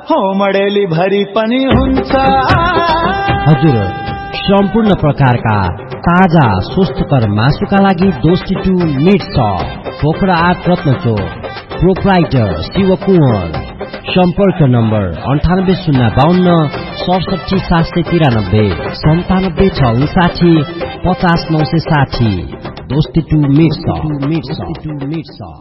हो मडेली भरि पनि हुन्छ। हजुर, सम्पूर्ण प्रकारका ताजा स्वस्थकर मासुका लागि दोस्ती to meet shop, Pokhara 8 रत्नचोक, proprietor Shiv Kunwar. सम्पर्क नम्बर 9805 67 793 97 50 960। दोस्ती टु मिट सप।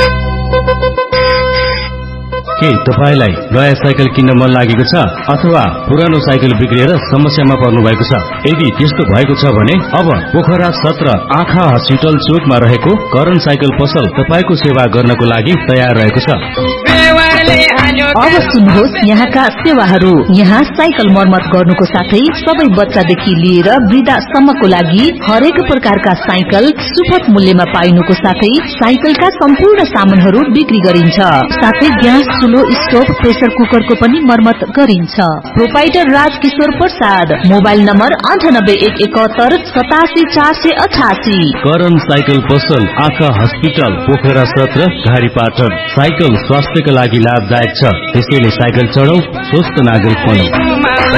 के तपाईलाई नयाँ साइकल किन्न मन लागेको छ अथवा पुरानो साइकल बिग्रिएर समस्यामा पर्नु भएको छ? यदि त्यस्तो भएको छ भने अब पोखरा 17 आँखा हस्पिटल चोकमा रहेको करण साइकल पसल तपाईको सेवा गर्नको लागि तयार रहेको छ। अब सुन्नुहोस् यहाँका सेवाहरू। यहाँ साइकल मर्मत गर्नुको साथै सबै बच्चादेखि लिएर वृद्धासम्मको लागि हरेक प्रकारका साइकल सुपथ मूल्यमा पाइनुको साथै साइकलका सम्पूर्ण सामानहरू बिक्री गरिन्छ। साथै ग्यास चुलो, स्टोभ, प्रेसर कुकरको पनि मर्मत गरिन्छ। Proprietor Rajkishore Prasad. Mobile number 9871 87 488। Karan cycle पसल आँखा हस्पिटल पोखरा 17 घारीपाटन। साइकल स्वास्थ्यका लागि लाभदायक छ, त्यसैले साइकल चढाउ, स्वस्थ नागरिक बनौं।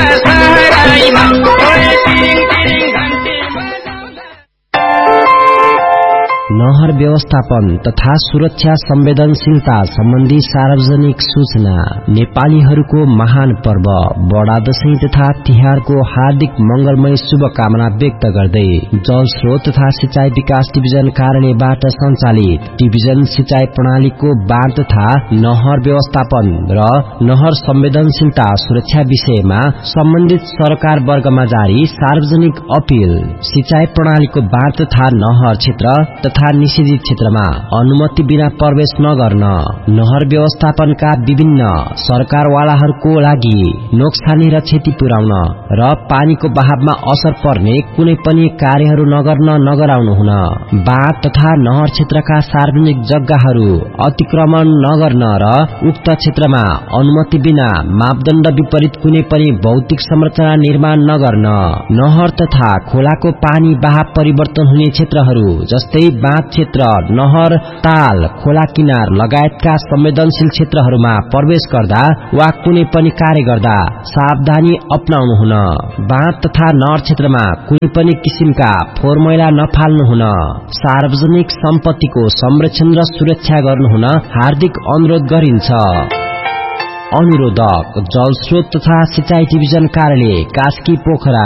नहर व्यवस्थापन तथा सुरक्षा संवेदनशीलता सम्बन्धी सार्वजनिक सूचना। नेपालीहरूको महान पर्व बडा दशैं तथा तिहारको हार्दिक मंगलमय शुभकामना व्यक्त गर्दै जल स्रोत तथा सिंचाई विकास डिभिजन कार्यालयबाट सञ्चालित डिभिजन सिंचाई प्रणालीको बाँध तथा नहर व्यवस्थापन र नहर संवेदनशीलता सुरक्षा विषयमा सम्बन्धित सरकार वर्गमा जारी सार्वजनिक अपील। सिंचाई प्रणालीको बाँध तथा नहर क्षेत्र तथा निषेधित क्षेत्रमा अनुमति बिना प्रवेश नगर्न, नहर व्यवस्थापनका विभिन्न सरकारवालाहरूको लागि नोक्सानी र क्षति पुर्याउन र पानीको बहावमा असर पर्ने कुनै पनि कार्यहरू नगर्न नगराउनु हुन, बाँध तथा नहर क्षेत्रका सार्वजनिक जग्गाहरू अतिक्रमण नगर्न र उक्त क्षेत्रमा अनुमति बिना मापदण्ड विपरीत कुनै पनि भौतिक संरचना निर्माण नगर्न, नहर तथा खोलाको पानी बहाव परिवर्तन हुने क्षेत्रहरू जस्तै बाँध क्षेत्र, नहर, ताल, खोला किनार लगायतका संवेदनशील क्षेत्रहरूमा प्रवेश गर्दा वा कुनै पनि कार्य गर्दा सावधानी अपनाउनु हुन, बाँध तथा नहर क्षेत्रमा कुनै पनि किसिमका फोहोर मैला नफाल्नु हुन, सार्वजनिक सम्पत्तिको संरक्षण र सुरक्षा गर्नु हुन हार्दिक अनुरोध गरिन्छ। अनुरोधक जल स्रोत तथा सिंचाई डिभिजन कार्यालय कास्की पोखरा।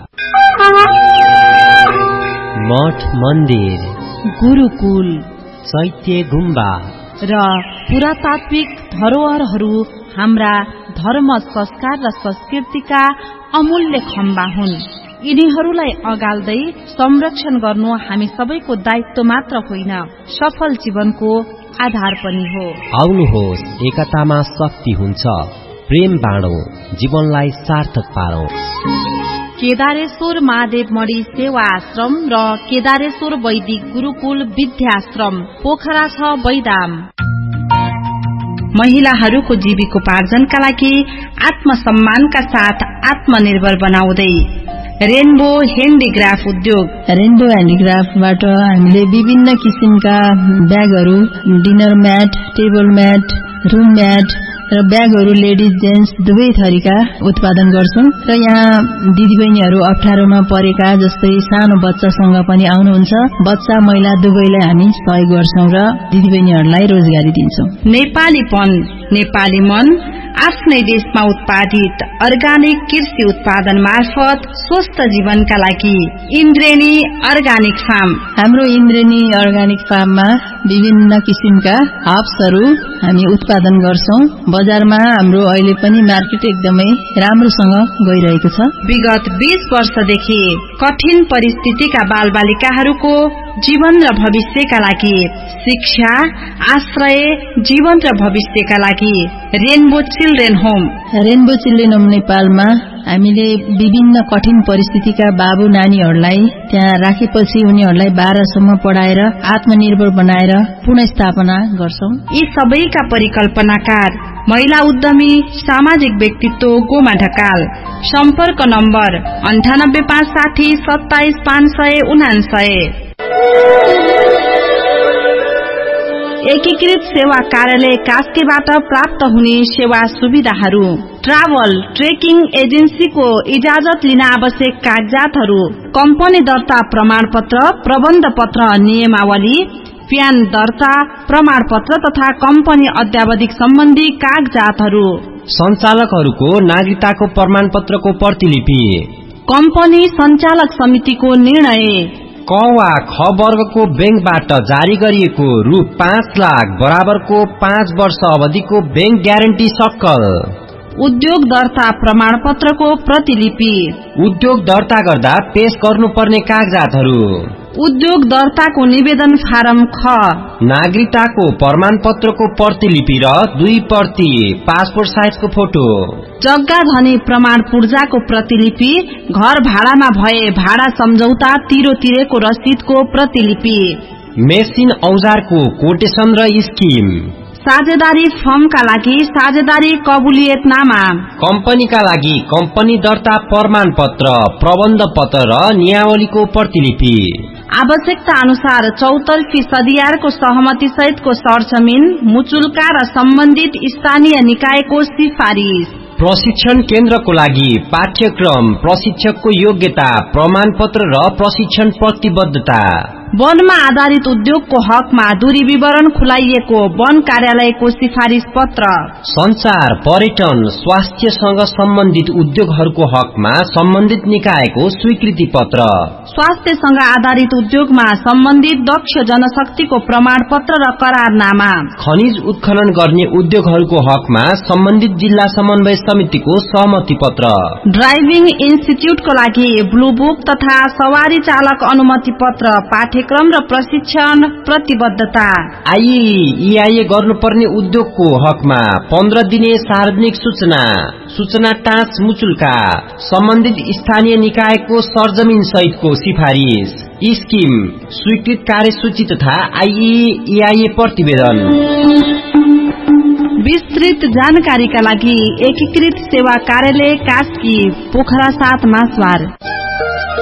मठ मन्दिर, गुरुकुल, चैत्य गुम्बा र पुरातात्विक धरोहरहरू हाम्रा धर्म, संस्कार र संस्कृतिका अमूल्य खम्बा हुन्। यिनीहरूलाई अगाल्दै संरक्षण गर्नु हामी सबैको दायित्व मात्र होइन, सफल जीवनको आधार पनि हो। आउनुहोस्, एकतामा शक्ति हुन्छ, प्रेम बाँडौं, जीवनलाई सार्थक पारौं। केदारेश्वर महादेव मणि सेवा आश्रम र केदारेश्वर वैदिक गुरुकुल विद्याश्रम पोखरा 6 बैदाम। महिलाहरूको जीविकोपार्जनका लागि आत्मसम्मानका साथ आत्मनिर्भर बनाउँदै रेनबो ह्यान्डिक्राफ्ट उद्योग। रेनबो ह्यान्डिक्राफ्टबाट हामीले विभिन्न किसिमका ब्यागहरू, dinner mat, table mat, room mat र ब्यागहरू लेडिज जेन्ट्स दुवै थरीका उत्पादन गर्छौं र यहाँ दिदीबहिनीहरू अप्ठ्यारोमा परेका जस्तै सानो बच्चासँग पनि आउनुहुन्छ, बच्चा महिला दुवैलाई हामी सहयोग गर्छौं र दिदीबहिनीहरूलाई रोजगारी दिन्छौं। नेपालीपन, नेपाली मन, आफ्नै देशमा उत्पादित अर्गानिक कृषि उत्पादन मार्फत स्वस्थ जीवनका लागि इन्द्रेणी अर्गानिक फार्म। हाम्रो इन्द्रेणी अर्गानिक फार्ममा विभिन्न किसिमका हर्ब्सहरू हामी उत्पादन गर्छौं। बजारमा हाम्रो अहिले पनि मार्केट एकदमै राम्रोसँग गइरहेको छ। विगत 20 वर्षदेखि कठिन परिस्थितिका बालबालिकाहरूको जीवन र भविष्यका लागि शिक्षा, आश्रय, जीवन र भविष्यका लागि rainbow children home. Rainbow children home नेपालमा हामीले विभिन्न कठिन परिस्थितिका बाबु नानीहरूलाई त्यहाँ राखेपछि उनीहरूलाई 12 सम्म पढाएर आत्मनिर्भर बनाएर पुनर्स्थापना गर्छौं। यी सबैका परिकल्पनाकार महिला उद्यमी सामाजिक व्यक्तित्व गोमा ढकाल। सम्पर्क नम्बर 98560 27 599। एकीकृत सेवा कार्यालय कास्कीबाट प्राप्त हुने सेवा सुविधाहरू। ट्राभल ट्रेकिङ एजेन्सीको इजाजत लिन आवश्यक कागजातहरू, कम्पनी दर्ता प्रमाणपत्र, प्रबन्ध पत्र नियमावली, प्यान दर्ता प्रमाणपत्र तथा कम्पनी अध्यावधिक सम्बन्धी कागजातहरू। सञ्चालकहरूको नागरिकताको प्रमाणपत्रको प्रतिलिपि। कम्पनी सञ्चालक समितिको निर्णय। क वा ख वर्गको बैंकबाट जारी गरिएको रु 5 लाख बराबरको 5 वर्ष अवधिको बैंक ग्यारेन्टी सक्कल। उद्योग दर्ता प्रमाणपत्रको प्रतिलिपि। उद्योग दर्ता गर्दा पेश गर्नुपर्ने कागजातहरू। उद्योग दर्ताको निवेदन फारम ख। नागरिकताको प्रमाणपत्रको प्रतिलिपि र 2 प्रति पासपोर्ट साइजको फोटो। जग्गा धनी प्रमाण पूर्जाको प्रतिलिपि। घर भाडामा भए भाडा सम्झौता तिरो तिरेको रसिदको प्रतिलिपि। मेसिन औजारको कोटेसन र स्किम। साझेदारी फर्मका लागि साझेदारी कबुलियतनामा। कम्पनीका लागि कम्पनी दर्ता प्रमाणपत्र, प्रबन्ध पत्र र नियावलीको प्रतिलिपि। आवश्यकता अनुसार चौतर्फी सदियारको सहमति सहितको सरजमिन, मुचुल्का र सम्बन्धित स्थानीय निकायको सिफारिस। प्रशिक्षण केन्द्रको लागि पाठ्यक्रम, प्रशिक्षकको योग्यता, प्रमाणपत्र र प्रशिक्षण प्रतिबद्धता। वनमा आधारित उद्योगको हकमा दूरी विवरण खुलाइएको वन कार्यालयको सिफारिस पत्र। संचार, पर्यटन, स्वास्थ्यसँग सम्बन्धित उद्योगहरूको हकमा सम्बन्धित निकायको स्वीकृति पत्र। स्वास्थ्यसँग आधारित उद्योगमा सम्बन्धित दक्ष जनशक्तिको प्रमाणपत्र र करारनामा। खनिज उत्खनन गर्ने उद्योगहरूको हकमा सम्बन्धित जिल्ला समन्वय समितिको सहमति पत्र। ड्राइभिङ इन्स्टिच्युटको लागि ब्लू बुक तथा सवारी चालक अनुमति पत्र, पाठ्यक्रम र प्रशिक्षण प्रतिबद्धता। आईईआईए गर्नुपर्ने उद्योगको हकमा 15 दिने सार्वजनिक सूचना टाँच मुचुल्का, सम्बन्धित स्थानीय निकायको सरजमिन सहितको सिफारिस, स्किम, स्वीकृत कार्यसूची तथा आईईआईए प्रतिवेदन। विस्तृत जानकारीका लागि एकीकृत सेवा कार्यालय कास्की, पोखरा 7 मासवार।